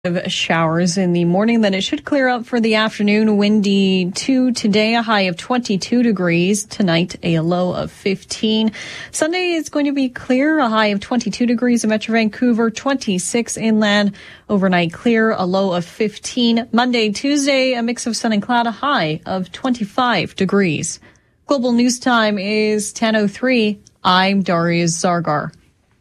Of showers in the morning, then it should clear up for the afternoon. Windy too today, a high of 22 degrees. Tonight, a low of 15. Sunday is going to be clear, a high of 22 degrees in Metro Vancouver, 26 inland. Overnight clear, a low of 15. Monday, Tuesday, a mix of sun and cloud, a high of 25 degrees. Global News Time is 10:03. I'm Darius Zargar.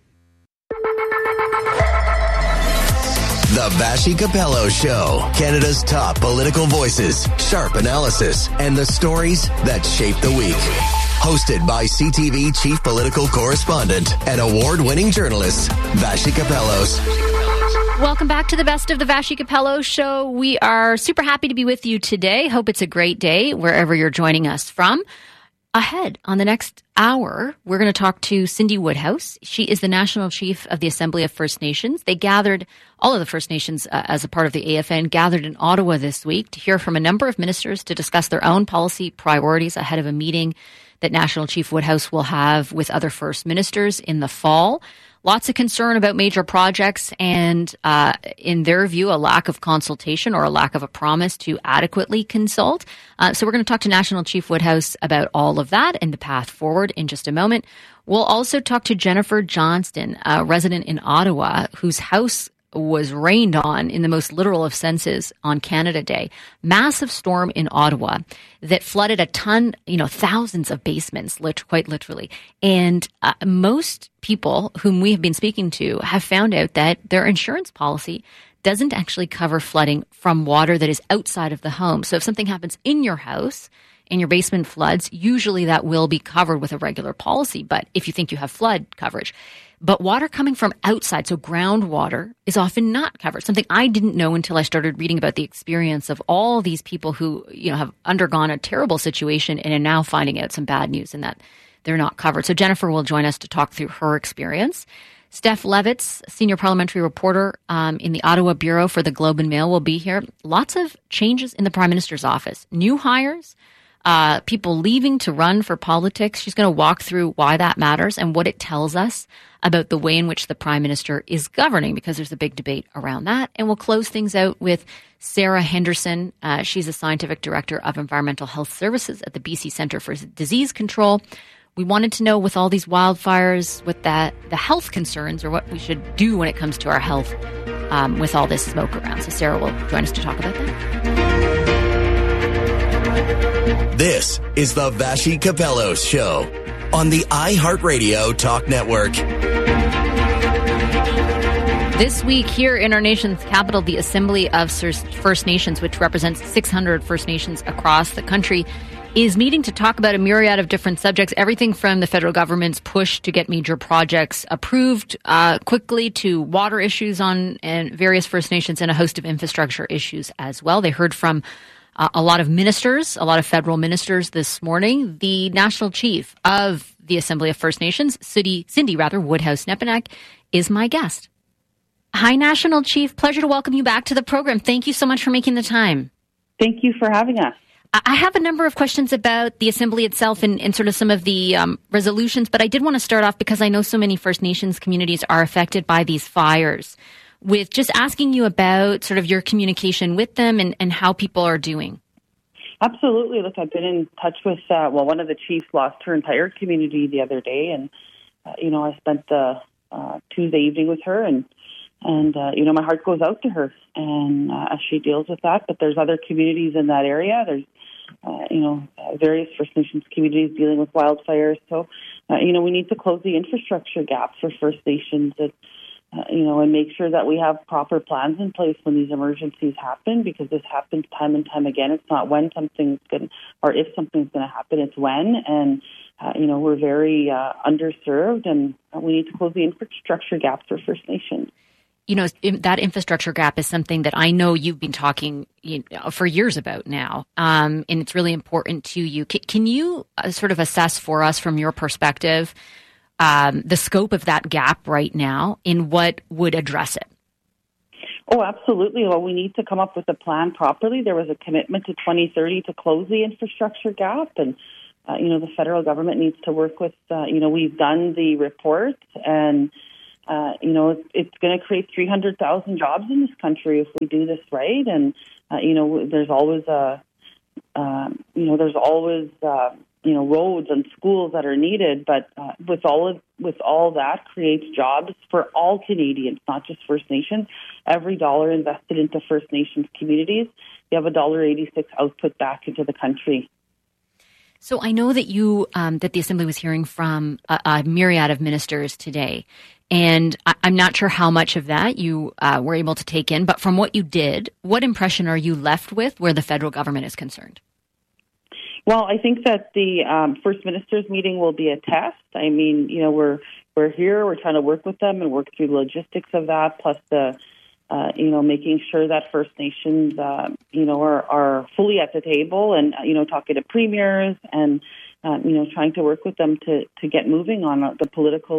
The Vassy Capello Show. Canada's top political voices, sharp analysis, and the stories that shape the week. Hosted by CTV Chief Political Correspondent and award-winning journalist, Vassy Capellos. Welcome back to the Best of the Vassy Capello Show. We are super happy to be with you today. Hope it's a great day wherever you're joining us from. Ahead on the next hour, we're going to talk to Cindy Woodhouse. She is the National Chief of the Assembly of First Nations. They gathered, all of the First Nations as a part of the AFN, gathered in Ottawa this week to hear from a number of ministers to discuss their own policy priorities ahead of a meeting that National Chief Woodhouse will have with other First Ministers in the fall. Lots of concern about major projects and, in their view, a lack of consultation or a lack of a promise to adequately consult. So we're going to talk to National Chief Woodhouse about all of that and the path forward in just a moment. We'll also talk to Jennifer Johnston, a resident in Ottawa, whose house was rained on in the most literal of senses on Canada Day. Massive storm in Ottawa that flooded a ton, thousands of basements, quite literally. And most people whom we have been speaking to have found out that their insurance policy doesn't actually cover flooding from water that is outside of the home. So if something happens in your house and your basement floods, usually that will be covered with a regular policy. But if you think you have flood coverage, but water coming from outside, so groundwater, is often not covered. Something I didn't know until I started reading about the experience of all these people who, have undergone a terrible situation and are now finding out some bad news and that they're not covered. So Jennifer will join us to talk through her experience. Steph Levitz, senior parliamentary reporter in the Ottawa Bureau for the Globe and Mail, will be here. Lots of changes in the Prime Minister's office. New hires, people leaving to run for politics. She's going to walk through why that matters and what it tells us about the way in which the Prime Minister is governing, because there's a big debate around that. And we'll close things out with Sarah Henderson. She's a scientific director of environmental health services at the BC Centre for Disease Control. We wanted to know, with all these wildfires, what the health concerns or what we should do when it comes to our health with all this smoke around. So Sarah will join us to talk about that. This is the Vassy Capellos Show on the iHeartRadio Talk Network. This week here in our nation's capital, the Assembly of First Nations, which represents 600 First Nations across the country, is meeting to talk about a myriad of different subjects, everything from the federal government's push to get major projects approved quickly to water issues on and various First Nations and a host of infrastructure issues as well. They heard from a lot of ministers, a lot of federal ministers this morning. The National Chief of the Assembly of First Nations, Cindy Woodhouse-Nepomuk, is my guest. Hi, National Chief. Pleasure to welcome you back to the program. Thank you so much for making the time. Thank you for having us. I have a number of questions about the Assembly itself and sort of some of the resolutions, but I did want to start off because I know so many First Nations communities are affected by these fires, with just asking you about sort of your communication with them and how people are doing. Absolutely. Look, I've been in touch with, one of the chiefs lost her entire community the other day, and, I spent the Tuesday evening with her, and my heart goes out to her and as she deals with that. But there's other communities in that area. There's, various First Nations communities dealing with wildfires. So, we need to close the infrastructure gap for First Nations and make sure that we have proper plans in place when these emergencies happen, because this happens time and time again. It's not when something's going or if something's going to happen, it's when. And, we're very underserved, and we need to close the infrastructure gap for First Nations. That infrastructure gap is something that I know you've been talking for years about now, and it's really important to you. Can you sort of assess for us from your perspective the scope of that gap right now and what would address it? Oh, absolutely. Well, we need to come up with a plan properly. There was a commitment to 2030 to close the infrastructure gap, and the federal government needs to work with, we've done the report, and it's going to create 300,000 jobs in this country if we do this right. And, there's always roads and schools that are needed. But with all that creates jobs for all Canadians, not just First Nations. Every dollar invested into First Nations communities, you have $1.86 output back into the country. So I know that that the Assembly was hearing from a myriad of ministers today, and I'm not sure how much of that you were able to take in, but from what you did, what impression are you left with where the federal government is concerned? Well, I think that the First Ministers meeting will be a test. I mean, we're here, we're trying to work with them and work through the logistics of that, plus the making sure that First Nations, are fully at the table and, talking to premiers and, trying to work with them to get moving on the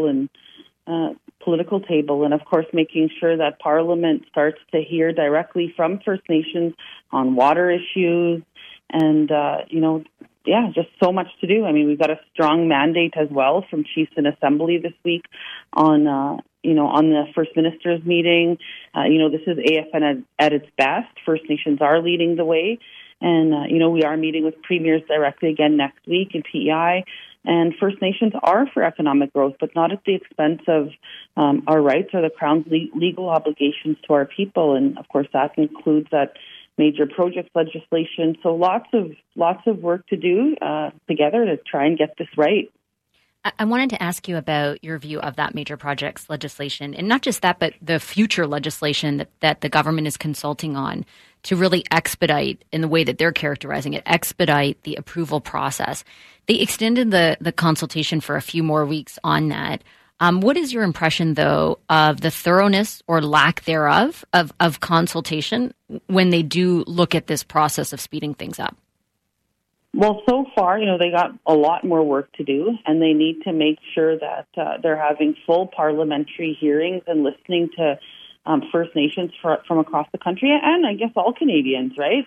political table. And, of course, making sure that Parliament starts to hear directly from First Nations on water issues and, just so much to do. I mean, we've got a strong mandate as well from Chiefs in Assembly this week on the First Ministers meeting. This is AFN at its best. First Nations are leading the way. And, we are meeting with premiers directly again next week in PEI. And First Nations are for economic growth, but not at the expense of our rights or the Crown's legal obligations to our people. And, of course, that includes that major project legislation. So lots of work to do together to try and get this right. I wanted to ask you about your view of that major projects legislation, and not just that, but the future legislation that the government is consulting on to really expedite, in the way that they're characterizing it, expedite the approval process. They extended the consultation for a few more weeks on that. What is your impression, though, of the thoroughness or lack thereof of consultation when they do look at this process of speeding things up? Well, so far, they got a lot more work to do, and they need to make sure that they're having full parliamentary hearings and listening to First Nations from across the country, and I guess all Canadians, right?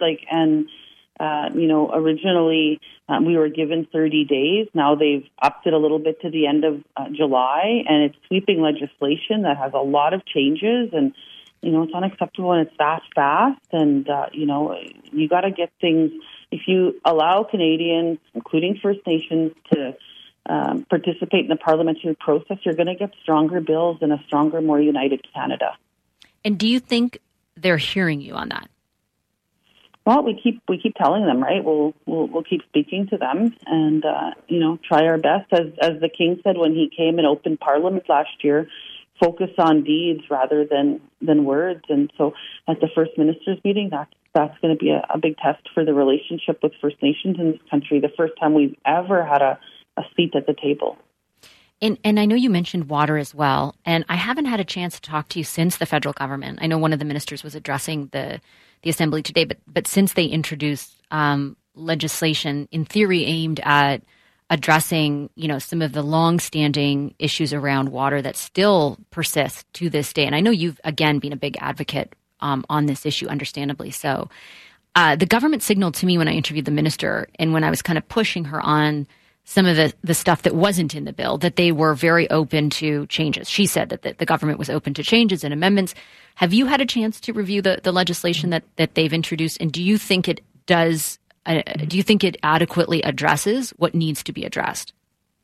Originally we were given 30 days. Now they've upped it a little bit to the end of July, and it's sweeping legislation that has a lot of changes, and it's unacceptable when it's that fast. And you got to get things. If you allow Canadians, including First Nations, to participate in the parliamentary process, you're going to get stronger bills and a stronger, more united Canada. And do you think they're hearing you on that? Well, we keep telling them, right? We'll keep speaking to them and try our best. As the King said when he came and opened Parliament last year, focus on deeds rather than words. And so at the First Ministers meeting, that's going to be a big test for the relationship with First Nations in this country. The first time we've ever had a seat at the table. And I know you mentioned water as well, and I haven't had a chance to talk to you since the federal government. I know one of the ministers was addressing the Assembly today, but since they introduced legislation in theory aimed at addressing, some of the long-standing issues around water that still persist to this day. And I know you've, again, been a big advocate on this issue, understandably so. The government signaled to me when I interviewed the minister and when I was kind of pushing her on some of the stuff that wasn't in the bill, that they were very open to changes. She said that the government was open to changes and amendments. Have you had a chance to review the legislation that they've introduced? And do you think it does? Do you think it adequately addresses what needs to be addressed?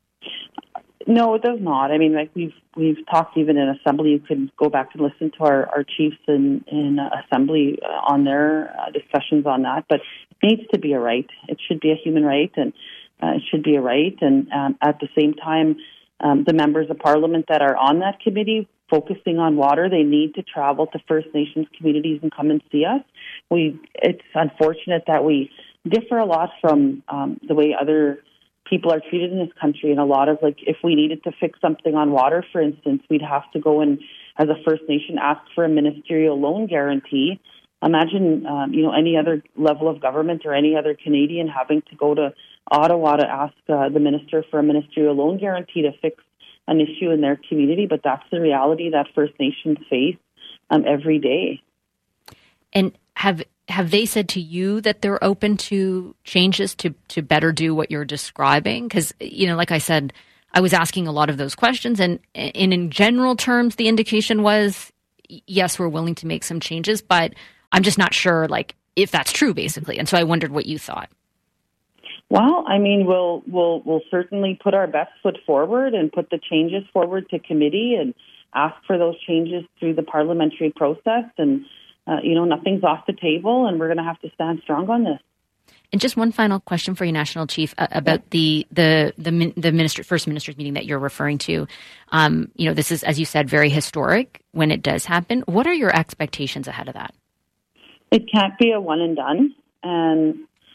No, it does not. I mean, we've talked even in Assembly. You can go back and listen to our chiefs in Assembly on their discussions on that. But it needs to be a right. It should be a human right, and it should be a right. And at the same time, the members of Parliament that are on that committee focusing on water, they need to travel to First Nations communities and come and see us. It's unfortunate that we differ a lot from the way other people are treated in this country. And a lot of, if we needed to fix something on water, for instance, we'd have to go and, as a First Nation, ask for a ministerial loan guarantee. Imagine, any other level of government or any other Canadian having to go to Ottawa to ask the minister for a ministerial loan guarantee to fix an issue in their community. But that's the reality that First Nations face every day. And have they said to you that they're open to changes to better do what you're describing? Because, like I said, I was asking a lot of those questions, and in general terms, the indication was, yes, we're willing to make some changes, but I'm just not sure, like, if that's true, basically. And so I wondered what you thought. Well, I mean, we'll certainly put our best foot forward and put the changes forward to committee and ask for those changes through the parliamentary process. And, nothing's off the table, and we're going to have to stand strong on this. And just one final question for you, National Chief, about the First Minister's meeting that you're referring to. This is, as you said, very historic when it does happen. What are your expectations ahead of that? It can't be a one and done. And,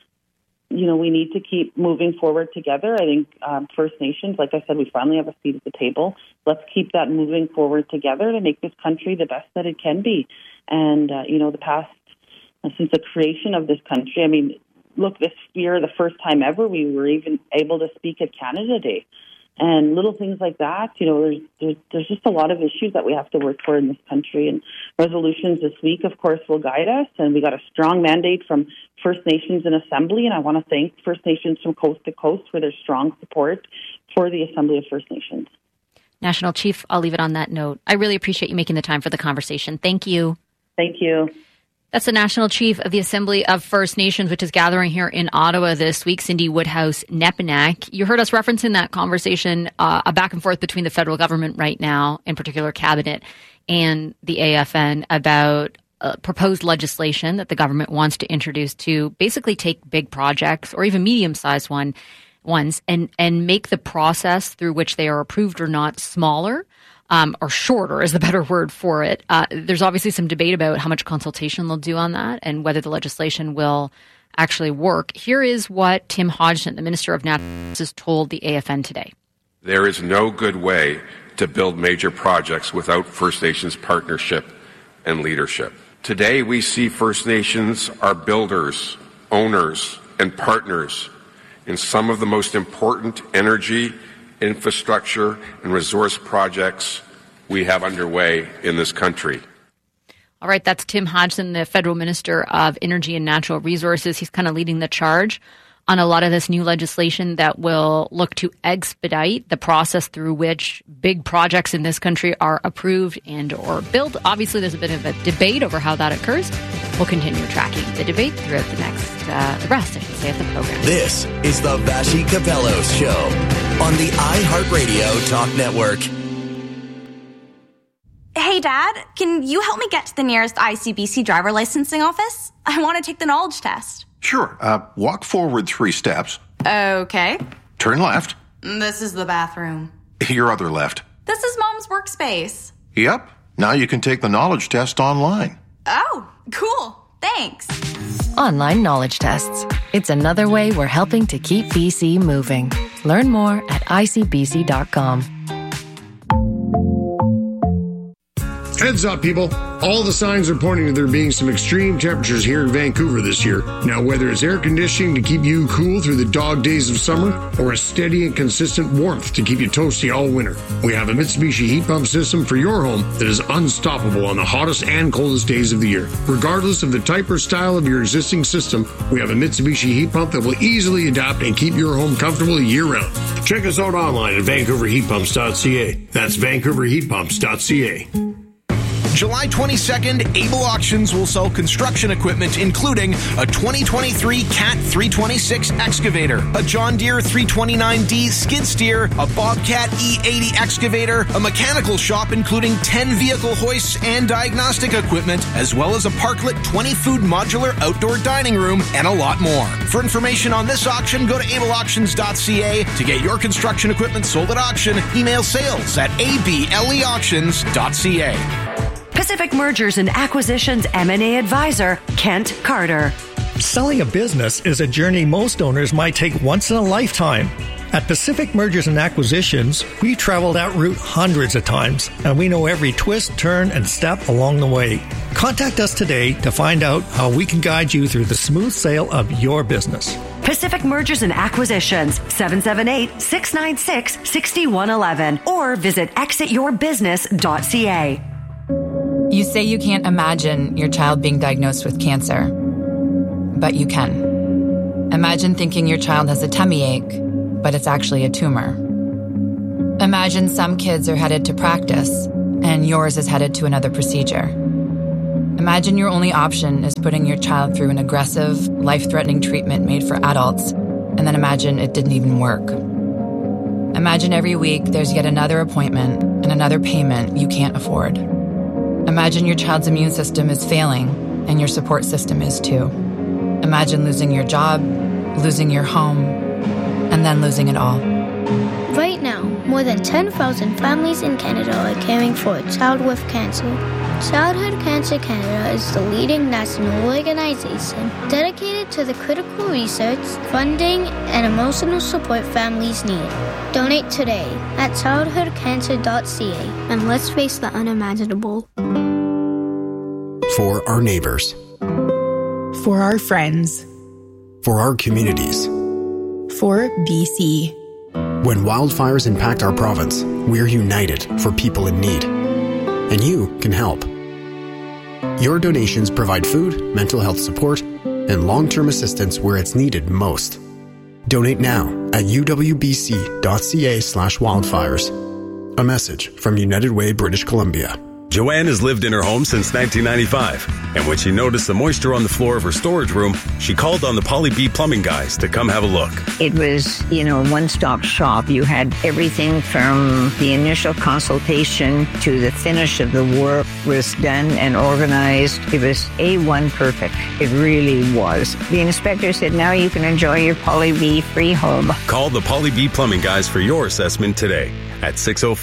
we need to keep moving forward together. I think First Nations, like I said, we finally have a seat at the table. Let's keep that moving forward together to make this country the best that it can be. And, the past, since the creation of this country, I mean, look, this year, the first time ever, we were even able to speak at Canada Day. And little things like that, there's just a lot of issues that we have to work for in this country. And resolutions this week, of course, will guide us. And we got a strong mandate from First Nations in Assembly. And I want to thank First Nations from coast to coast for their strong support for the Assembly of First Nations. National Chief, I'll leave it on that note. I really appreciate you making the time for the conversation. Thank you. Thank you. That's the National Chief of the Assembly of First Nations, which is gathering here in Ottawa this week, Cindy Woodhouse-Nepinak. You heard us referencing that conversation, a back and forth between the federal government right now, in particular Cabinet, and the AFN about proposed legislation that the government wants to introduce to basically take big projects or even medium-sized ones and make the process through which they are approved or not smaller. Or shorter is the better word for it. There's obviously some debate about how much consultation they'll do on that and whether the legislation will actually work. Here is what Tim Hodgson, the Minister of Natural Resources, told the AFN today. There is no good way to build major projects without First Nations partnership and leadership. Today, we see First Nations are builders, owners, and partners in some of the most important energy, infrastructure, and resource projects we have underway in this country. All right, that's Tim Hodgson, the Federal Minister of Energy and Natural Resources. He's kind of leading the charge on a lot of this new legislation that will look to expedite the process through which big projects in this country are approved and or built. Obviously, there's a bit of a debate over how that occurs. We'll continue tracking the debate throughout the rest, of the program. This is the Vassy Kapelos Show on the iHeartRadio Talk Network. Hey, Dad, can you help me get to the nearest ICBC driver licensing office? I want to take the knowledge test. Sure. Walk forward 3 steps. Okay. Turn left. This is the bathroom. Your other left. This is Mom's workspace. Yep. Now you can take the knowledge test online. Oh, cool. Thanks. Online knowledge tests. It's another way we're helping to keep BC moving. Learn more at icbc.com. Heads up, people. All the signs are pointing to there being some extreme temperatures here in Vancouver this year. Now, whether it's air conditioning to keep you cool through the dog days of summer or a steady and consistent warmth to keep you toasty all winter, we have a Mitsubishi heat pump system for your home that is unstoppable on the hottest and coldest days of the year. Regardless of the type or style of your existing system, we have a Mitsubishi heat pump that will easily adapt and keep your home comfortable year-round. Check us out online at vancouverheatpumps.ca. That's vancouverheatpumps.ca. July 22nd, Able Auctions will sell construction equipment, including a 2023 Cat 326 excavator, a John Deere 329D skid steer, a Bobcat E80 excavator, a mechanical shop including 10 vehicle hoists and diagnostic equipment, as well as a Parklet 20-food modular outdoor dining room, and a lot more. For information on this auction, go to ableauctions.ca. To get your construction equipment sold at auction, email sales at ableauctions.ca. Pacific Mergers and Acquisitions M&A Advisor, Kent Carter. Selling a business is a journey most owners might take once in a lifetime. At Pacific Mergers and Acquisitions, we've traveled that route hundreds of times, and we know every twist, turn, and step along the way. Contact us today to find out how we can guide you through the smooth sale of your business. Pacific Mergers and Acquisitions, 778-696-6111, or visit exityourbusiness.ca. You say you can't imagine your child being diagnosed with cancer, but you can. Imagine thinking your child has a tummy ache, but it's actually a tumor. Imagine some kids are headed to practice, and yours is headed to another procedure. Imagine your only option is putting your child through an aggressive, life-threatening treatment made for adults, and then imagine it didn't even work. Imagine every week there's yet another appointment and another payment you can't afford. Imagine your child's immune system is failing, and your support system is too. Imagine losing your job, losing your home, and then losing it all. Right now, more than 10,000 families in Canada are caring for a child with cancer. Childhood Cancer Canada is the leading national organization dedicated to the critical research, funding, and emotional support families need. Donate today at childhoodcancer.ca and let's face the unimaginable. For our neighbors. For our friends. For our communities. For BC. When wildfires impact our province, we're united for people in need. And you can help. Your donations provide food, mental health support, and long-term assistance where it's needed most. Donate now at uwbc.ca/wildfires. A message from United Way, British Columbia. Joanne has lived in her home since 1995, and when she noticed the moisture on the floor of her storage room, she called on the Polly B plumbing guys to come have a look. It was, one-stop shop. You had everything from the initial consultation to the finish of the work was done and organized. It was A1 perfect. It really was. The inspector said, now you can enjoy your Polly B free home. Call the Polly B plumbing guys for your assessment today at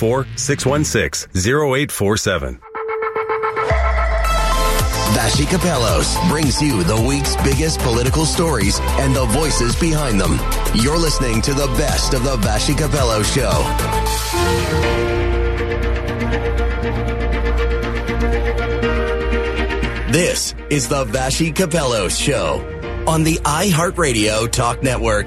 604-616-0847. Vassy Kapelos brings you the week's biggest political stories and the voices behind them. You're listening to the best of the Vassy Kapelos Show. This is the Vassy Kapelos Show on the iHeartRadio Talk Network.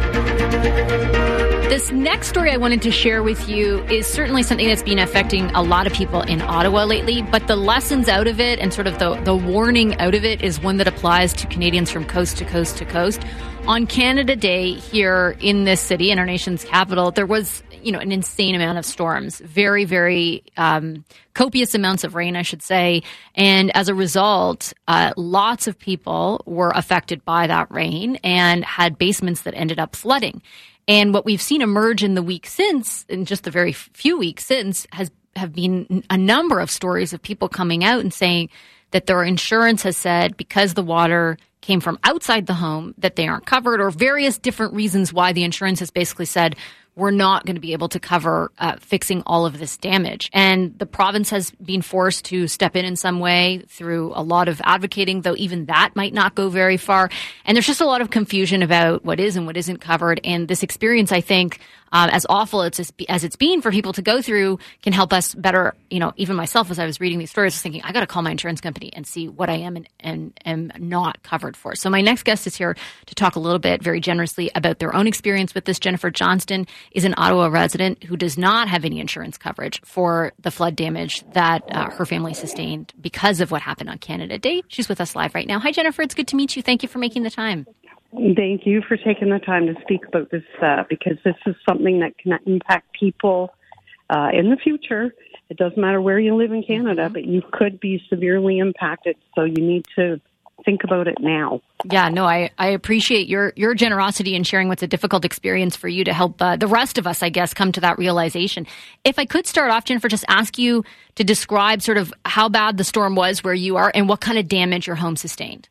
This next story I wanted to share with you is certainly something that's been affecting a lot of people in Ottawa lately, but the lessons out of it and sort of the warning out of it is one that applies to Canadians from coast to coast to coast. On Canada Day here in this city, in our nation's capital, there was, an insane amount of storms, very, very copious amounts of rain, I should say. And as a result, lots of people were affected by that rain and had basements that ended up flooding. And what we've seen emerge in the week since, in just the very few weeks since, have been a number of stories of people coming out and saying that their insurance has said because the water came from outside the home that they aren't covered, or various different reasons why the insurance has basically said we're not going to be able to cover fixing all of this damage. And the province has been forced to step in some way through a lot of advocating, though even that might not go very far. And there's just a lot of confusion about what is and what isn't covered. And this experience, I think, as awful as it's been for people to go through, can help us better, even myself, as I was reading these stories, I was thinking, I got to call my insurance company and see what I am and am not covered for. So my next guest is here to talk a little bit very generously about their own experience with this. Jennifer Johnston is an Ottawa resident who does not have any insurance coverage for the flood damage that her family sustained because of what happened on Canada Day. She's with us live right now. Hi, Jennifer. It's good to meet you. Thank you for making the time. Thank you for taking the time to speak about this because this is something that can impact people in the future. It doesn't matter where you live in Canada, but you could be severely impacted, so you need to think about it now. Yeah, no, I appreciate your generosity in sharing what's a difficult experience for you to help the rest of us, I guess, come to that realization. If I could start off, Jennifer, just ask you to describe sort of how bad the storm was where you are and what kind of damage your home sustained.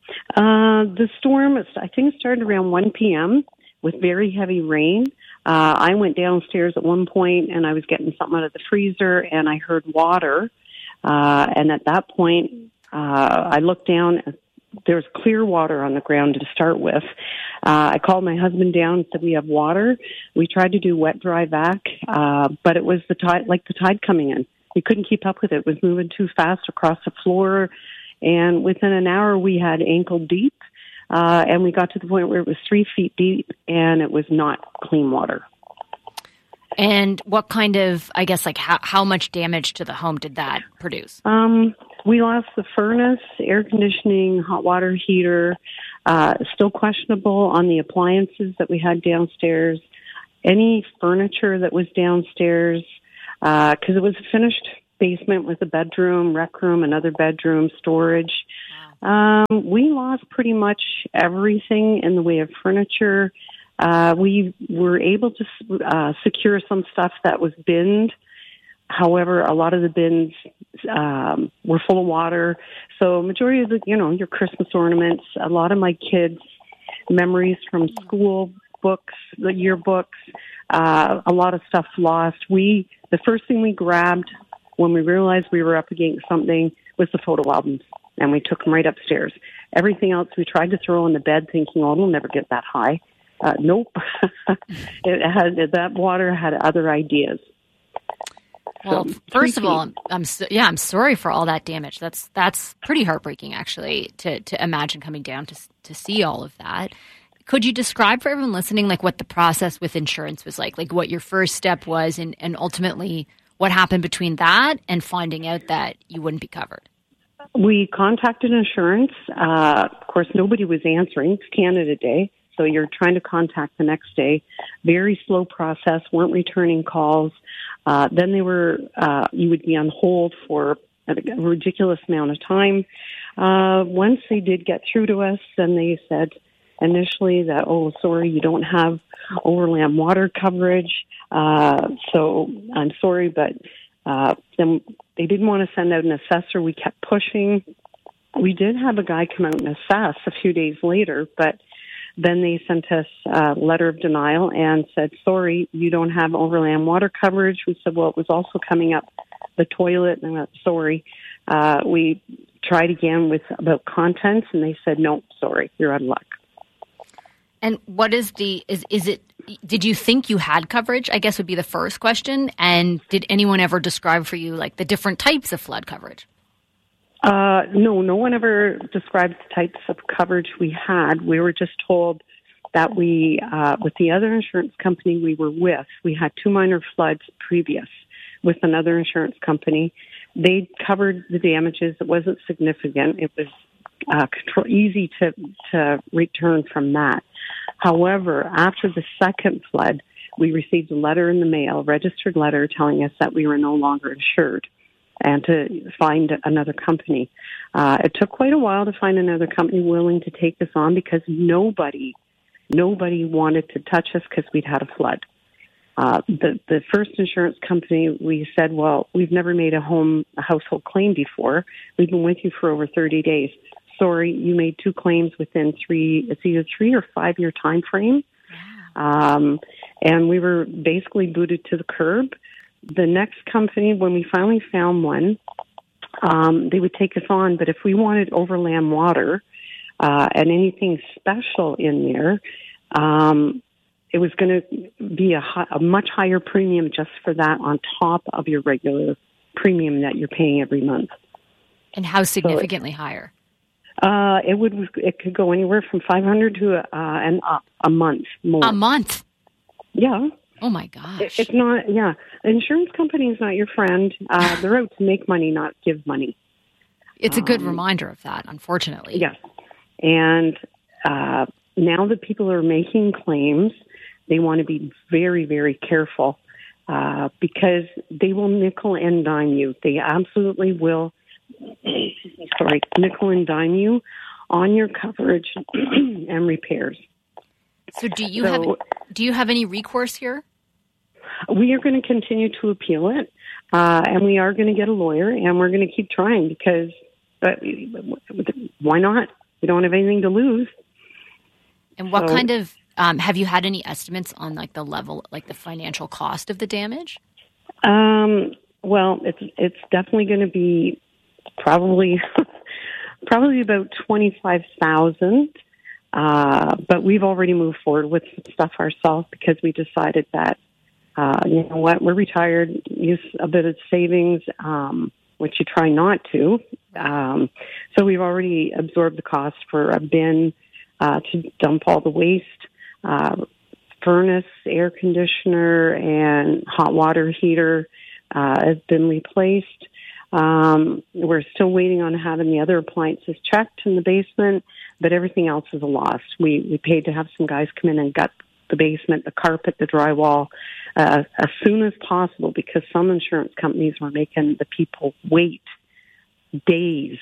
The storm, I think, started around 1 p.m. with very heavy rain. I went downstairs at one point and I was getting something out of the freezer and I heard water. And at that point, I looked down. There was clear water on the ground to start with. I called my husband down and said, we have water. We tried to do wet, dry vac, but it was the tide coming in. We couldn't keep up with it. It was moving too fast across the floor. And within an hour, we had ankle deep, and we got to the point where it was 3 feet deep, and it was not clean water. And what kind of, I guess, how much damage to the home did that produce? We lost the furnace, air conditioning, hot water heater, still questionable on the appliances that we had downstairs. any furniture that was downstairs, because it was a finished basement with a bedroom, rec room, another bedroom, storage. We lost pretty much everything in the way of furniture. We were able to secure some stuff that was binned. However, a lot of the bins were full of water. So majority of the, your Christmas ornaments, a lot of my kids' memories from school books, the yearbooks, a lot of stuff lost. The first thing we grabbed when we realized we were up against something was the photo albums, and we took them right upstairs. Everything else we tried to throw in the bed thinking, it'll never get that high. Nope. That water had other ideas. Well, first of all, I'm sorry for all that damage. That's pretty heartbreaking, actually, to imagine coming down to see all of that. Could you describe for everyone listening, like what the process with insurance was like what your first step was, and ultimately what happened between that and finding out that you wouldn't be covered? We contacted insurance. Of course, nobody was answering. It's Canada Day, so you're trying to contact the next day. Very slow process, weren't returning calls. Then they were, you would be on hold for a ridiculous amount of time. Once they did get through to us, then they said initially that, sorry, you don't have overland water coverage. So I'm sorry, but then they didn't want to send out an assessor. We kept pushing. We did have a guy come out and assess a few days later, but then they sent us a letter of denial and said, sorry, you don't have overland water coverage. We said, well, it was also coming up the toilet. And I went, sorry. We tried again about contents, and they said, no, sorry, you're out of luck. And what is did you think you had coverage, I guess would be the first question. And did anyone ever describe for you the different types of flood coverage? No one ever described the types of coverage we had. We were just told that we, with the other insurance company we were with, we had 2 minor floods previous with another insurance company. They covered the damages. It wasn't significant. It was easy to return from that. However, after the second flood, we received a letter in the mail, a registered letter telling us that we were no longer insured and to find another company. It took quite a while to find another company willing to take us on because nobody wanted to touch us because we'd had a flood. The first insurance company, we said, well, we've never made a household claim before. We've been with you for over 30 days. Sorry, you made 2 claims within it's either 3 or 5 year time frame. And we were basically booted to the curb. The next company, when we finally found one, they would take us on, but if we wanted overland water and anything special in there, it was going to be a much higher premium just for that on top of your regular premium that you're paying every month. And how significantly higher? It could go anywhere from $500 to and up a month more. A month? Yeah. Oh my gosh! It's not. Yeah, the insurance company is not your friend. They're out to make money, not give money. It's a good reminder of that, unfortunately. Yes, and now that people are making claims, they want to be very, very careful because they will nickel and dime you. They absolutely will. Nickel and dime you on your coverage and repairs. So do you have any recourse here? We are going to continue to appeal it, and we are going to get a lawyer, and we're going to keep trying because why not? We don't have anything to lose. And what kind of have you had any estimates on the level, the financial cost of the damage? Well, it's definitely going to be probably about $25,000. But we've already moved forward with some stuff ourselves because we decided that, you know what, we're retired, use a bit of savings, which you try not to. So we've already absorbed the cost for a bin to dump all the waste, furnace, air conditioner, and hot water heater has been replaced. We're still waiting on having the other appliances checked in the basement, but everything else is a loss. We paid to have some guys come in and gut the basement, the carpet, the drywall, as soon as possible, because some insurance companies were making the people wait days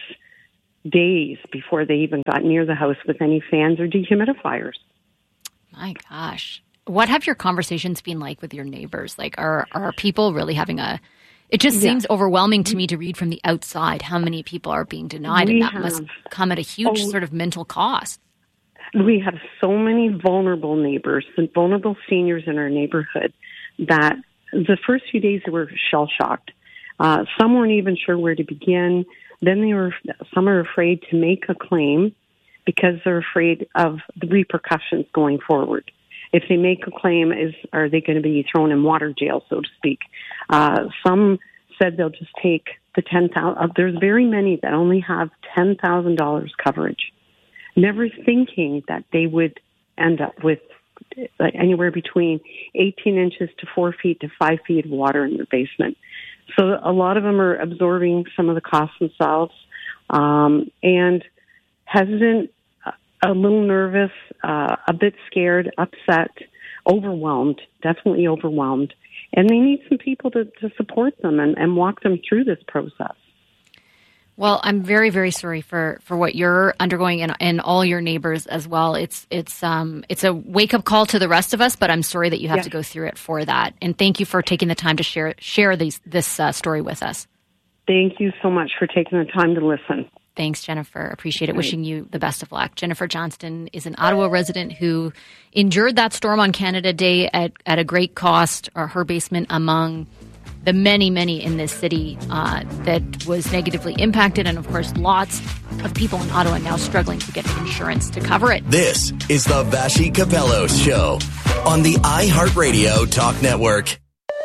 before they even got near the house with any fans or dehumidifiers. My gosh. What have your conversations been like with your neighbors? Like, are people really having it just seems overwhelming to me to read from the outside how many people are being denied, and that must come at a huge sort of mental cost. We have so many vulnerable neighbors and vulnerable seniors in our neighborhood that the first few days they were shell-shocked. Some weren't even sure where to begin. Then some are afraid to make a claim because they're afraid of the repercussions going forward. If they make a claim, are they going to be thrown in water jail, so to speak? Some said they'll just take the $10,000. There's very many that only have $10,000 coverage, never thinking that they would end up with like anywhere between 18 inches to 4 feet to 5 feet of water in their basement. So a lot of them are absorbing some of the costs themselves, and hesitant, a little nervous, a bit scared, upset, overwhelmed, definitely overwhelmed. And they need some people to support them and walk them through this process. Well, I'm very, very sorry for what you're undergoing and all your neighbors as well. It's a wake-up call to the rest of us, but I'm sorry that you have to go through it for that. And thank you for taking the time to share this story with us. Thank you so much for taking the time to listen. Thanks, Jennifer. Appreciate it. Wishing you the best of luck. Jennifer Johnston is an Ottawa resident who endured that storm on Canada Day at a great cost, or her basement among the many, many in this city that was negatively impacted. And of course, lots of people in Ottawa now struggling to get insurance to cover it. This is the Vassy Capello Show on the iHeartRadio Talk Network.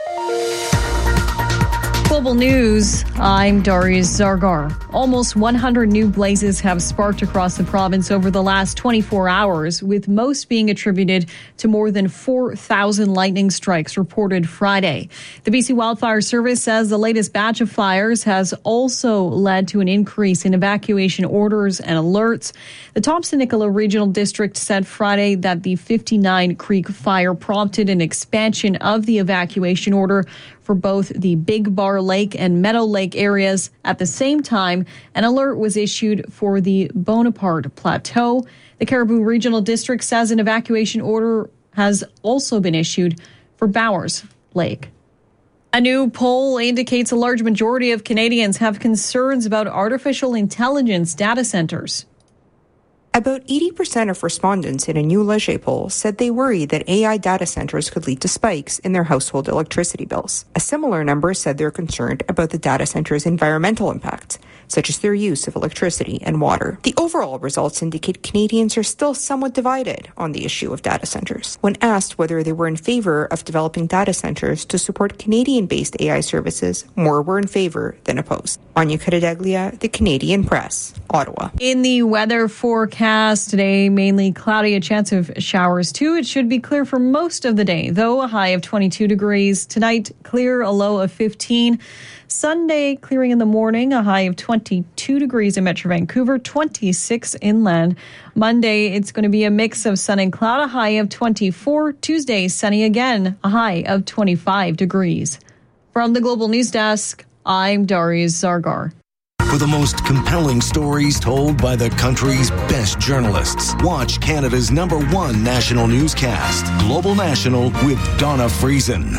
Global news, I'm Darius Zargar. Almost 100 new blazes have sparked across the province over the last 24 hours, with most being attributed to more than 4,000 lightning strikes reported Friday. The BC Wildfire Service says the latest batch of fires has also led to an increase in evacuation orders and alerts. The Thompson-Nicola Regional District said Friday that the 59 Creek fire prompted an expansion of the evacuation order for both the Big Bar Lake and Meadow Lake areas. At the same time, an alert was issued for the Bonaparte Plateau. The Cariboo Regional District says an evacuation order has also been issued for Bowers Lake. A new poll indicates a large majority of Canadians have concerns about artificial intelligence data centers. About 80% of respondents in a new Leger poll said they worry that AI data centers could lead to spikes in their household electricity bills. A similar number said they're concerned about the data centers' environmental impacts, such as their use of electricity and water. The overall results indicate Canadians are still somewhat divided on the issue of data centers. When asked whether they were in favor of developing data centers to support Canadian-based AI services, more were in favor than opposed. Anya Caradeglia, The Canadian Press, Ottawa. In the weather forecast today, mainly cloudy, a chance of showers too. It should be clear for most of the day, though a high of 22 degrees. Tonight, clear, a low of 15. Sunday, clearing in the morning, a high of 22 degrees in Metro Vancouver, 26 inland. Monday, it's going to be a mix of sun and cloud, a high of 24. Tuesday, sunny again, a high of 25 degrees. From the Global News Desk, I'm Darius Zargar. For the most compelling stories told by the country's best journalists, watch Canada's #1 national newscast, Global National with Donna Friesen.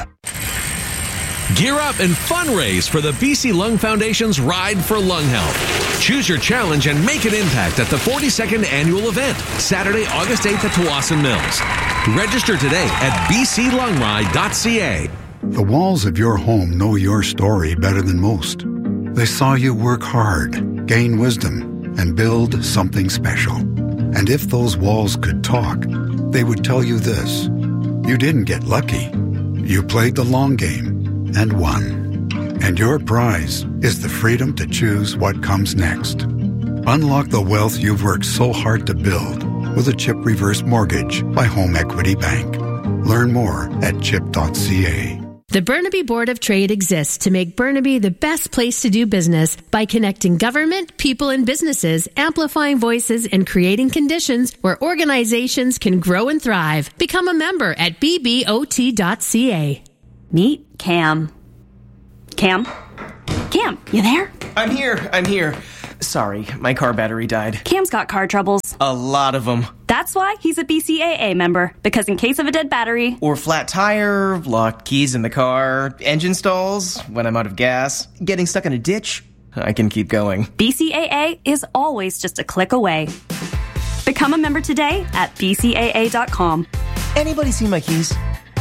Gear up and fundraise for the BC Lung Foundation's Ride for Lung Health. Choose your challenge and make an impact at the 42nd annual event, Saturday, August 8th at Tsawwassen Mills. Register today at bclungride.ca. The walls of your home know your story better than most. They saw you work hard, gain wisdom, and build something special. And if those walls could talk, they would tell you this: you didn't get lucky. You played the long game and won. And your prize is the freedom to choose what comes next. Unlock the wealth you've worked so hard to build with a CHIP reverse mortgage by Home Equity Bank. Learn more at chip.ca. The Burnaby Board of Trade exists to make Burnaby the best place to do business by connecting government, people, and businesses, amplifying voices, and creating conditions where organizations can grow and thrive. Become a member at bbot.ca. Meet Cam. Cam? Cam, you there? I'm here. Sorry, my car battery died. Cam's got car troubles. A lot of them. That's why he's a BCAA member, because in case of a dead battery, or flat tire, locked keys in the car, engine stalls, when I'm out of gas, getting stuck in a ditch, I can keep going. BCAA is always just a click away. Become a member today at bcaa.com. Anybody see my keys?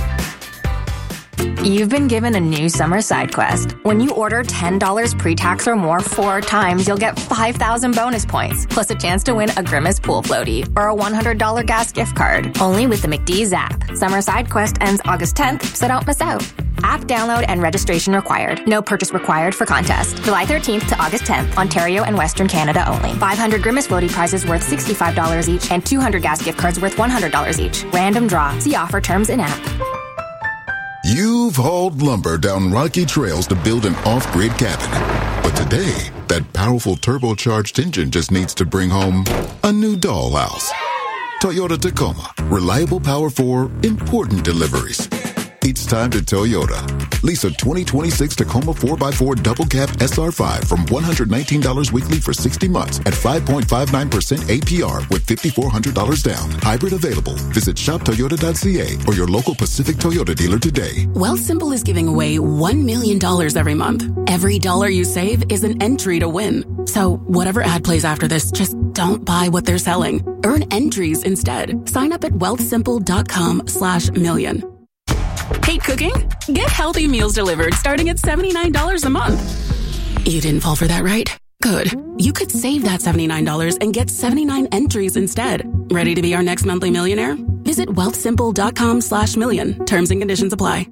You've been given a new summer side quest. When you order $10 pre-tax or more 4 times, you'll get 5,000 bonus points, plus a chance to win a Grimace pool floaty or a $100 gas gift card. Only with the McDee's app. Summer side quest ends August 10th, so don't miss out. App download and registration required. No purchase required for contest. July 13th to August 10th, Ontario and Western Canada only. 500 Grimace floaty prizes worth $65 each and 200 gas gift cards worth $100 each. Random draw. See offer terms in app. You've hauled lumber down rocky trails to build an off-grid cabin. But today, that powerful turbocharged engine just needs to bring home a new dollhouse. Toyota Tacoma. Reliable power for important deliveries. It's time to Toyota. Lease a 2026 Tacoma 4x4 double cab SR5 from $119 weekly for 60 months at 5.59% APR with $5,400 down. Hybrid available. Visit shoptoyota.ca or your local Pacific Toyota dealer today. Wealthsimple is giving away $1 million every month. Every dollar you save is an entry to win. So whatever ad plays after this, just don't buy what they're selling. Earn entries instead. Sign up at wealthsimple.com/million. Hate cooking? Get healthy meals delivered starting at $79 a month. You didn't fall for that, right? Good. You could save that $79 and get 79 entries instead. Ready to be our next monthly millionaire? Visit wealthsimple.com/million. Terms and conditions apply.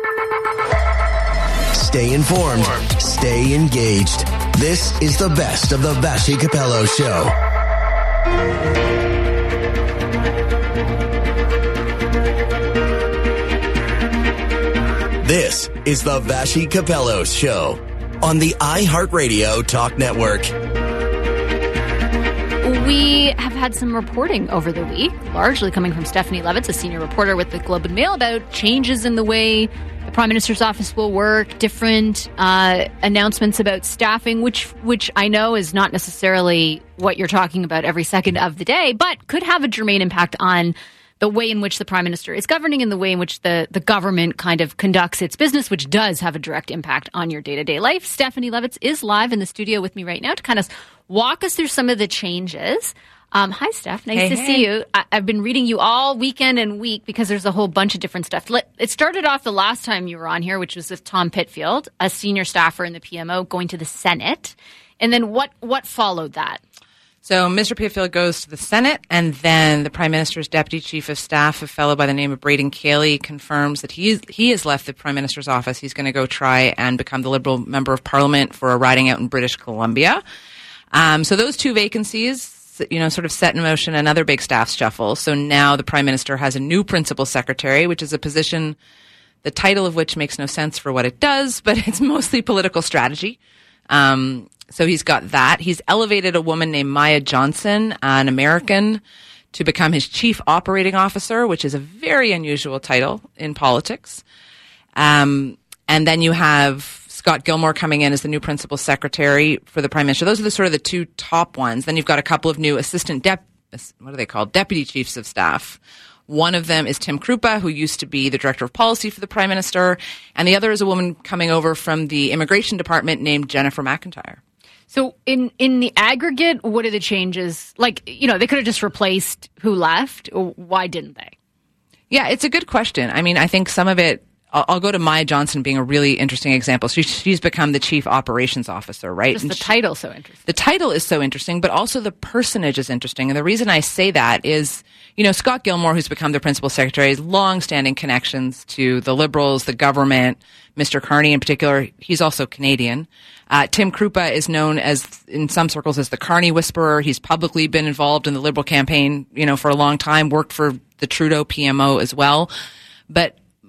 Stay informed. Stay engaged. This is the best of the Vassy Capello Show. This is the Vassy Capello Show on the iHeartRadio Talk Network. We have had some reporting over the week, largely coming from Stephanie Levitz, a senior reporter with the Globe and Mail, about changes in the way the Prime Minister's office will work, different announcements about staffing, which I know is not necessarily what you're talking about every second of the day, but could have a germane impact on the way in which the Prime Minister is governing and the way in which the government kind of conducts its business, which does have a direct impact on your day-to-day life. Stephanie Levitz is live in the studio with me right now to kind of walk us through some of the changes. Hi, Steph. Nice to see you. I've been reading you all weekend and week because there's a whole bunch of different stuff. It started off the last time you were on here, which was with Tom Pitfield, a senior staffer in the PMO, going to the Senate. And then what followed that? So Mr. Pitfield goes to the Senate, and then the Prime Minister's Deputy Chief of Staff, a fellow by the name of Braden Cayley, confirms that he has left the Prime Minister's office. He's going to go try and become the Liberal Member of Parliament for a riding out in British Columbia. So those two vacancies, sort of set in motion another big staff shuffle. So now the Prime Minister has a new Principal Secretary, which is a position, the title of which makes no sense for what it does, but it's mostly political strategy. So he's got that. He's elevated a woman named Maya Johnson, an American, to become his Chief Operating Officer, which is a very unusual title in politics. And then you have Scott Gilmore coming in as the new Principal Secretary for the Prime Minister. Those are the two top ones. Then you've got a couple of new Deputy Chiefs of Staff. One of them is Tim Krupa, who used to be the Director of Policy for the Prime Minister. And the other is a woman coming over from the Immigration Department named Jennifer McIntyre. So in the aggregate, what are the changes? They could have just replaced who left. Why didn't they? Yeah, it's a good question. I mean, I think some of it, I'll go to Maya Johnson being a really interesting example. She's become the Chief Operations Officer, right? Just the title so interesting. The title is so interesting, but also the personage is interesting. And the reason I say that is, Scott Gilmore, who's become the Principal Secretary, has long-standing connections to the Liberals, the government, Mr. Carney in particular. He's also Canadian. Tim Krupa is known as, in some circles, as the Carney Whisperer. He's publicly been involved in the Liberal campaign, for a long time, worked for the Trudeau PMO as well. But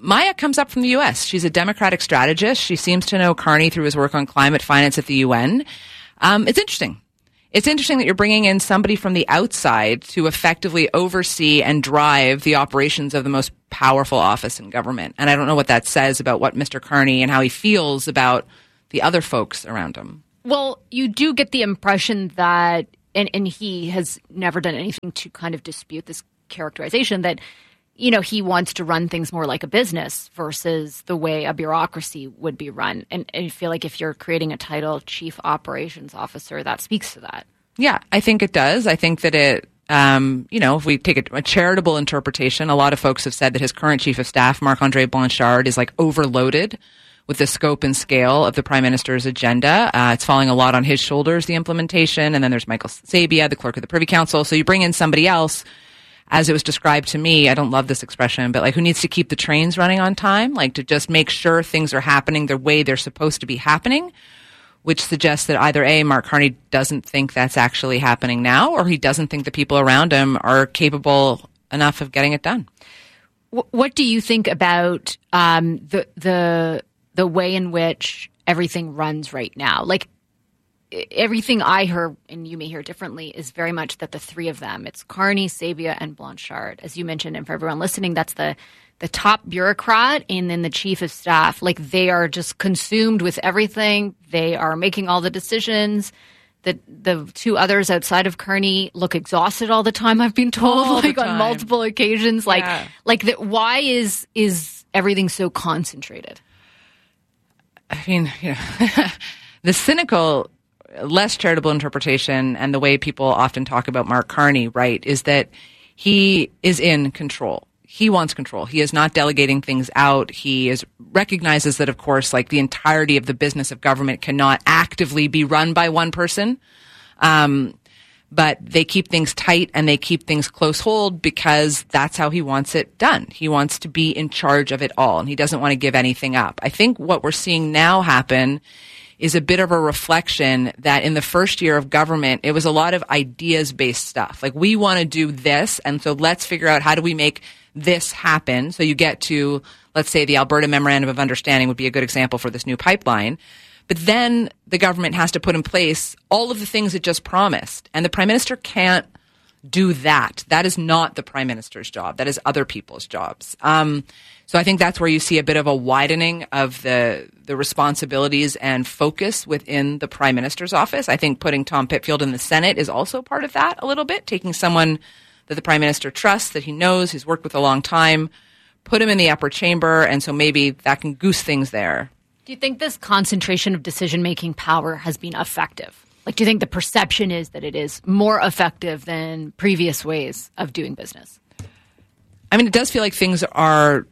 Maya comes up from the U.S. She's a Democratic strategist. She seems to know Carney through his work on climate finance at the UN. It's interesting. It's interesting that you're bringing in somebody from the outside to effectively oversee and drive the operations of the most powerful office in government. And I don't know what that says about what Mr. Carney and how he feels about the other folks around him. Well, you do get the impression that, and he has never done anything to kind of dispute this characterization, that, you know, he wants to run things more like a business versus the way a bureaucracy would be run. And I feel like if you're creating a title, Chief Operations Officer, that speaks to that. Yeah, I think it does. I think that it, if we take a charitable interpretation, a lot of folks have said that his current chief of staff, Marc-Andre Blanchard, is like overloaded with the scope and scale of the Prime Minister's agenda. It's falling a lot on his shoulders, the implementation. And then there's Michael Sabia, the clerk of the Privy Council. So you bring in somebody else, as it was described to me, I don't love this expression, but like who needs to keep the trains running on time, like to just make sure things are happening the way they're supposed to be happening, which suggests that either A, Mark Carney doesn't think that's actually happening now, or he doesn't think the people around him are capable enough of getting it done. What do you think about the way in which everything runs right now? Like, everything I heard, and you may hear differently, is very much that the three of them, it's Carney, Sabia, and Blanchard. As you mentioned, and for everyone listening, that's the top bureaucrat and then the chief of staff. Like, they are just consumed with everything. They are making all the decisions. The two others outside of Carney look exhausted all the time, I've been told, on multiple occasions. Why is everything so concentrated? I mean, the cynical, less charitable interpretation, and the way people often talk about Mark Carney, right, is that he is in control. He wants control. He is not delegating things out. He recognizes that, of course, like the entirety of the business of government cannot actively be run by one person. But they keep things tight and they keep things close hold because that's how he wants it done. He wants to be in charge of it all, and he doesn't want to give anything up. I think what we're seeing now happen is a bit of a reflection that in the first year of government, it was a lot of ideas-based stuff. Like, we want to do this, and so let's figure out how do we make this happen. So you get to, let's say, the Alberta Memorandum of Understanding would be a good example for this new pipeline. But then the government has to put in place all of the things it just promised. And the Prime Minister can't do that. That is not the Prime Minister's job. That is other people's jobs. So I think that's where you see a bit of a widening of the responsibilities and focus within the Prime Minister's office. I think putting Tom Pitfield in the Senate is also part of that a little bit, taking someone that the Prime Minister trusts, that he knows, who's worked with a long time, put him in the upper chamber, and so maybe that can goose things there. Do you think this concentration of decision-making power has been effective? Like, do you think the perception is that it is more effective than previous ways of doing business? I mean, it does feel like things are,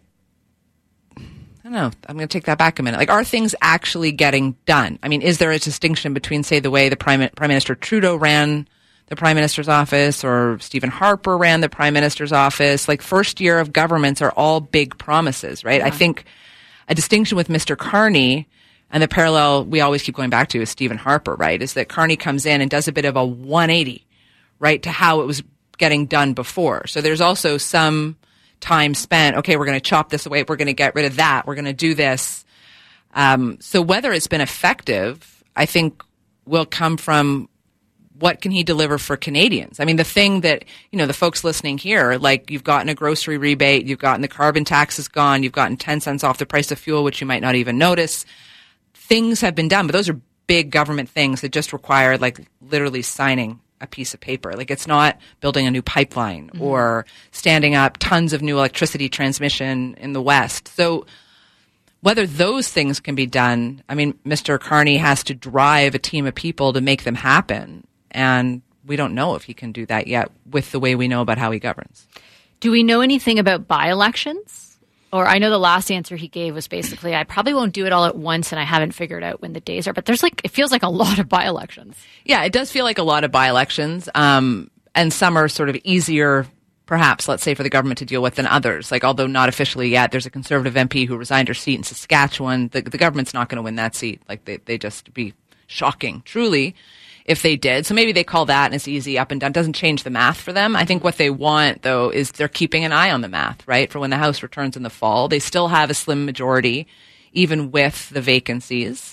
I don't know, I'm going to take that back a minute. Like, are things actually getting done? I mean, is there a distinction between, say, the way the Prime Minister Trudeau ran the Prime Minister's office or Stephen Harper ran the Prime Minister's office? Like, first year of governments are all big promises, right? Yeah. I think a distinction with Mr. Carney, and the parallel we always keep going back to is Stephen Harper, right, is that Carney comes in and does a bit of a 180, right, to how it was getting done before. So there's also some time spent, okay, we're going to chop this away, we're going to get rid of that, we're going to do this. So whether it's been effective, I think will come from what can he deliver for Canadians? I mean, the thing that, the folks listening here, like, you've gotten a grocery rebate, you've gotten the carbon tax is gone, you've gotten 10 cents off the price of fuel, which you might not even notice. Things have been done, but those are big government things that just require, like, literally signing a piece of paper. Like, it's not building a new pipeline or standing up tons of new electricity transmission in the West. So whether those things can be done, I mean, Mr. Carney has to drive a team of people to make them happen. And we don't know if he can do that yet with the way we know about how he governs. Do we know anything about by-elections? Or I know the last answer he gave was basically, I probably won't do it all at once and I haven't figured out when the days are. But it feels like a lot of by-elections. Yeah, it does feel like a lot of by-elections. And some are sort of easier, perhaps, let's say, for the government to deal with than others. Like, although not officially yet, there's a Conservative MP who resigned her seat in Saskatchewan. The government's not going to win that seat. Like, they just be shocking, truly, if they did. So maybe they call that and it's easy up and down. It doesn't change the math for them. I think what they want, though, is they're keeping an eye on the math, right? For when the House returns in the fall. They still have a slim majority, even with the vacancies.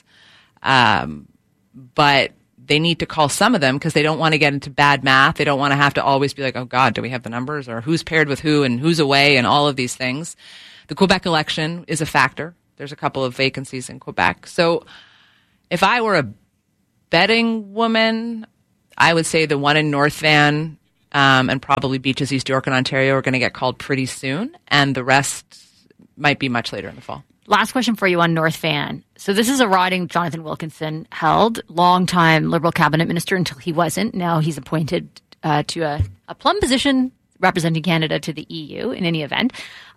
But they need to call some of them because they don't want to get into bad math. They don't want to have to always be like, oh, God, do we have the numbers? Or who's paired with who and who's away and all of these things. The Quebec election is a factor. There's a couple of vacancies in Quebec. So if I were a betting woman, I would say the one in North Van and probably Beaches, East York and Ontario are going to get called pretty soon. And the rest might be much later in the fall. Last question for you on North Van. So this is a riding Jonathan Wilkinson held, longtime Liberal cabinet minister until he wasn't. Now he's appointed to a plum position representing Canada to the EU in any event.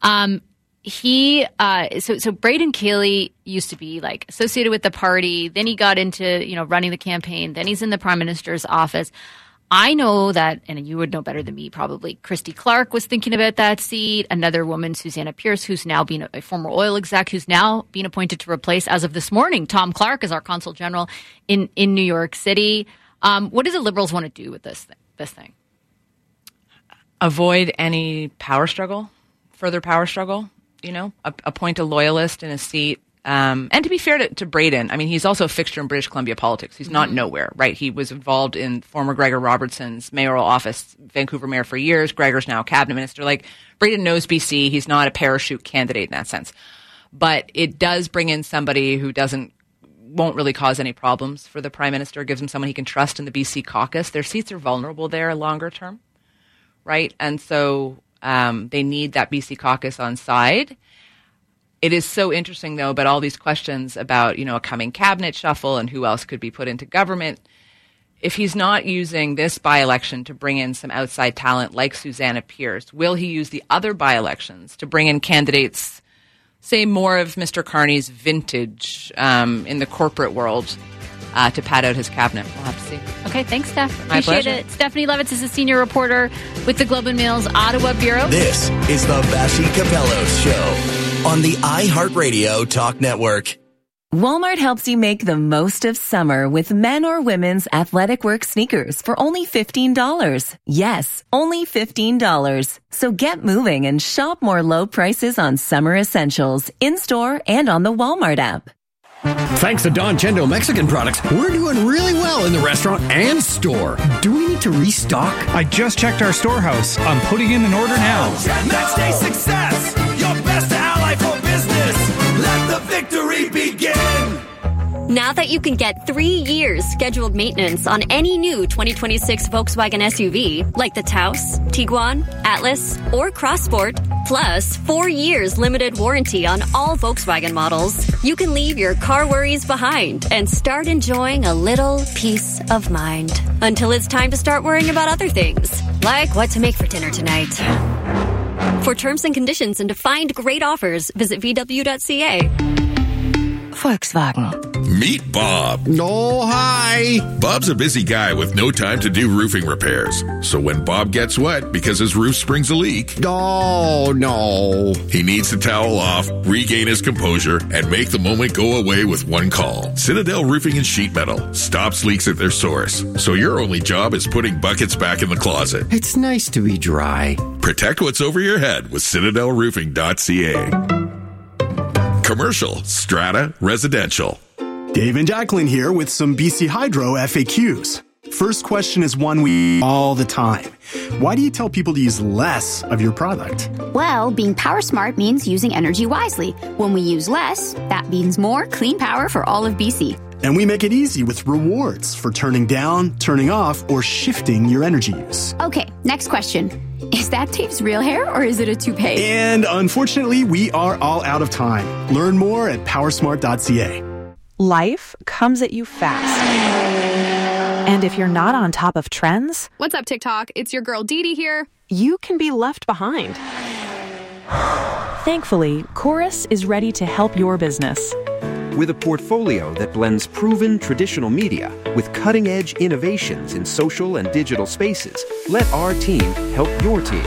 So Braden Cayley used to be like associated with the party. Then he got into, running the campaign. Then he's in the Prime Minister's office. I know that, and you would know better than me probably, Christy Clark was thinking about that seat. Another woman, Susanna Pierce, who's now been a former oil exec, who's now being appointed to replace, as of this morning, Tom Clark as our consul general in New York City. What do the Liberals want to do with this thing? Avoid any power struggle, further power struggle, appoint a loyalist in a seat. And to be fair to Braden, I mean, he's also a fixture in British Columbia politics. He's not nowhere, right? He was involved in former Gregor Robertson's mayoral office, Vancouver mayor for years. Gregor's now cabinet minister. Like, Braden knows BC. He's not a parachute candidate in that sense. But it does bring in somebody who won't really cause any problems for the Prime Minister. Gives him someone he can trust in the BC caucus. Their seats are vulnerable there longer term, right? And so they need that BC caucus on side. It is so interesting, though, about all these questions about, a coming cabinet shuffle and who else could be put into government. If he's not using this by-election to bring in some outside talent like Susanna Pierce, will he use the other by-elections to bring in candidates, say, more of Mr. Carney's vintage in the corporate world to pad out his cabinet? We'll have to see. Okay, thanks, Steph. My Appreciate pleasure. it. Stephanie Levitz is a senior reporter with the Globe and Mail's Ottawa Bureau. This is the Vassy Capello Show on the iHeartRadio Talk Network. Walmart helps you make the most of summer with men or women's athletic work sneakers for only $15. Yes, only $15. So get moving and shop more low prices on summer essentials in-store and on the Walmart app. Thanks to Don Chendo Mexican products, we're doing really well in the restaurant and store. Do we need to restock? I just checked our storehouse. I'm putting in an order now. Next day success, your best ally for business. Let the victory begin. Now that you can get 3 years scheduled maintenance on any new 2026 Volkswagen SUV, like the Taos, Tiguan, Atlas, or Crossport, plus 4 years limited warranty on all Volkswagen models, you can leave your car worries behind and start enjoying a little peace of mind. Until it's time to start worrying about other things, like what to make for dinner tonight. For terms and conditions and to find great offers, visit VW.ca. Volkswagen. Meet Bob. No, hi. Bob's a busy guy with no time to do roofing repairs. So when Bob gets wet because his roof springs a leak, no. He needs to towel off, regain his composure, and make the moment go away with one call. Citadel Roofing and Sheet Metal stops leaks at their source. So your only job is putting buckets back in the closet. It's nice to be dry. Protect what's over your head with CitadelRoofing.ca. Commercial, strata, residential. Dave and Jacqueline here with some BC Hydro FAQs. First question is one we all the time. Why do you tell people to use less of your product? Well, being power smart means using energy wisely. When we use less, that means more clean power for all of BC. And we make it easy with rewards for turning down, turning off, or shifting your energy use. Okay, next question. Is that Dave's real hair or is it a toupee? And unfortunately, we are all out of time. Learn more at powersmart.ca. Life comes at you fast. And if you're not on top of trends... What's up, TikTok? It's your girl Dee Dee here. You can be left behind. Thankfully, Chorus is ready to help your business. With a portfolio that blends proven traditional media with cutting-edge innovations in social and digital spaces, let our team help your team.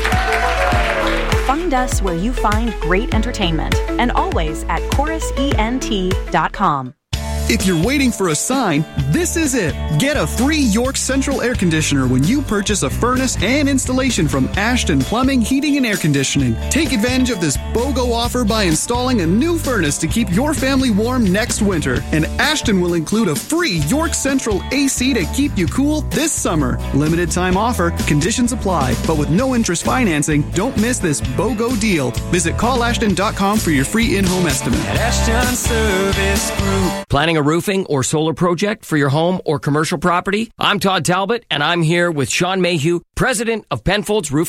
Find us where you find great entertainment and always at chorusent.com. If you're waiting for a sign, this is it. Get a free York Central air conditioner when you purchase a furnace and installation from Ashton Plumbing, Heating, and Air Conditioning. Take advantage of this BOGO offer by installing a new furnace to keep your family warm next winter. And Ashton will include a free York Central AC to keep you cool this summer. Limited time offer, conditions apply, but with no interest financing, don't miss this BOGO deal. Visit callashton.com for your free in-home estimate. At Ashton Service Group. Planning a roofing or solar project for your home or commercial property? I'm Todd Talbot, and I'm here with Sean Mayhew, president of Penfolds Roofing